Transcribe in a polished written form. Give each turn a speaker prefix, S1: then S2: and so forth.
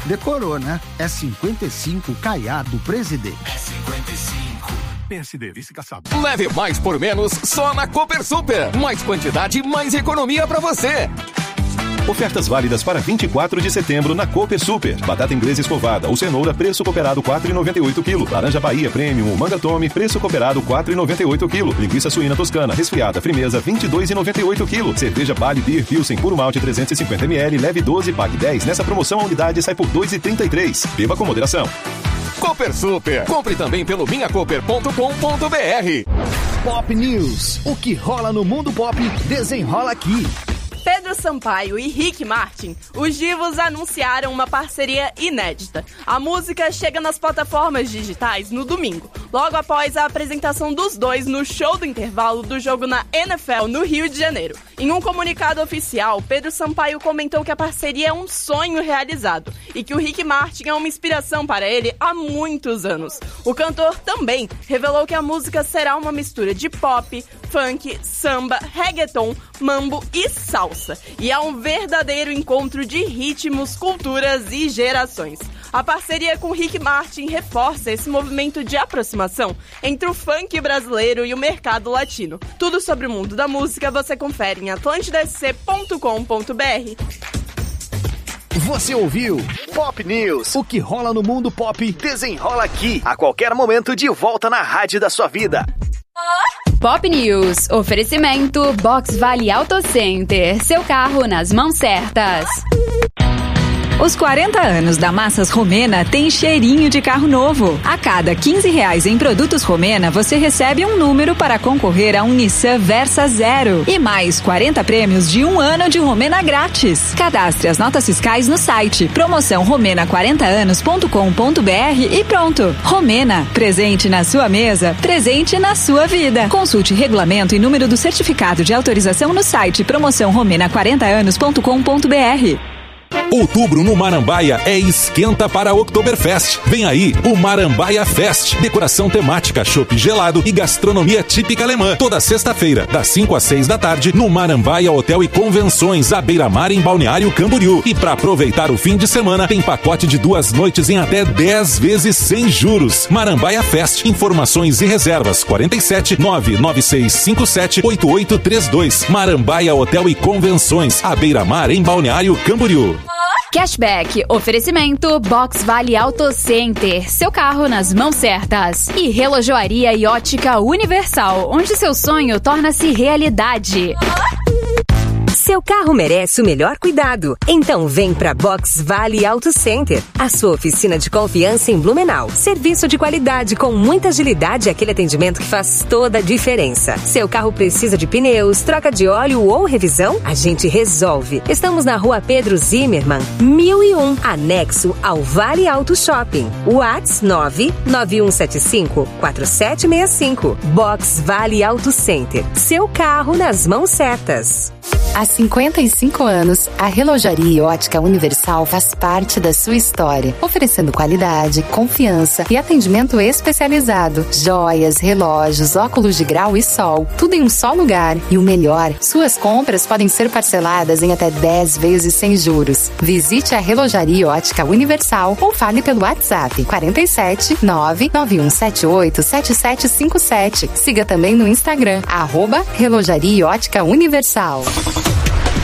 S1: Decorou, né? É 55 Caiado Presidente.
S2: É 55.
S3: PSD, vice-caçado.
S4: Leve mais por menos só na Cooper Super. Mais quantidade, mais economia pra você.
S5: Ofertas válidas para 24 de setembro na Cooper Super. Batata inglesa escovada ou cenoura, preço cooperado 4,98 kg. Laranja Bahia Premium ou Manga Tome, preço cooperado 4,98 kg. Linguiça suína toscana, resfriada, Frimeza, 22,98 kg. Cerveja Bali Beer Pilsen, puro malte 350 ml, leve 12, pague 10. Nessa promoção a unidade sai por 2,33. Beba com moderação.
S4: Cooper Super. Compre também pelo minhacooper.com.br.
S6: Pop News. O que rola no mundo pop, desenrola aqui.
S7: Pedro Sampaio e Rick Martin, os divos anunciaram uma parceria inédita. A música chega nas plataformas digitais no domingo, logo após a apresentação dos dois no show do intervalo do jogo na NFL no Rio de Janeiro. Em um comunicado oficial, Pedro Sampaio comentou que a parceria é um sonho realizado e que o Rick Martin é uma inspiração para ele há muitos anos. O cantor também revelou que a música será uma mistura de pop, funk, samba, reggaeton, mambo e salsa. E é um verdadeiro encontro de ritmos, culturas e gerações. A parceria com Rick Martin reforça esse movimento de aproximação entre o funk brasileiro e o mercado latino. Tudo sobre o mundo da música você confere em atlantidasc.com.br.
S6: Você ouviu Pop News. O que rola no mundo pop, desenrola aqui. A qualquer momento de volta na rádio da sua vida.
S8: Pop News. Oferecimento Box Vale Auto Center. Seu carro nas mãos certas.
S9: Os 40 anos da Massas Romena tem cheirinho de carro novo. A cada R$15 em produtos Romena, você recebe um número para concorrer a um Nissan Versa Zero. E mais 40 prêmios de 1 ano de Romena grátis. Cadastre as notas fiscais no site promoção romena40anos.com.br e pronto. Romena, presente na sua mesa, presente na sua vida. Consulte regulamento e número do certificado de autorização no site promoção romena40anos.com.br.
S10: Outubro no Marambaia é esquenta para Oktoberfest. Vem aí o Marambaia Fest. Decoração temática, chopp gelado e gastronomia típica alemã. Toda sexta-feira, das 5 às 6 da tarde, no Marambaia Hotel e Convenções, à beira-mar em Balneário Camboriú. E para aproveitar o fim de semana, tem pacote de 2 noites em até 10 vezes sem juros. Marambaia Fest. Informações e reservas 47 99657 8832. Marambaia Hotel e Convenções, à beira-mar em Balneário Camboriú.
S8: Cashback, oferecimento Box Vale Auto Center, seu carro nas mãos certas. E Relojoaria e Ótica Universal, onde seu sonho torna-se realidade.
S11: Seu carro merece o melhor cuidado. Então vem pra Box Vale Auto Center, a sua oficina de confiança em Blumenau. Serviço de qualidade com muita agilidade e aquele atendimento que faz toda a diferença. Seu carro precisa de pneus, troca de óleo ou revisão? A gente resolve. Estamos na Rua Pedro Zimmermann, 1001, anexo ao Vale Auto Shopping. WhatsApp 99175-4765. Box Vale Auto Center. Seu carro nas mãos certas.
S12: Há 55 anos, a Relojaria e Ótica Universal faz parte da sua história, oferecendo qualidade, confiança e atendimento especializado. Joias, relógios, óculos de grau e sol, tudo em um só lugar. E o melhor, suas compras podem ser parceladas em até 10 vezes sem juros. Visite a Relojaria e Ótica Universal ou fale pelo WhatsApp 47 99178 7757. Siga também no Instagram, @Relojaria e Ótica Universal.